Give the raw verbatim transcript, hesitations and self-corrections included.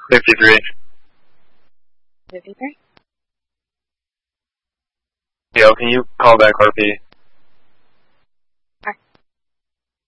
fifty-three. fifty-three? Yo, can you call back R P?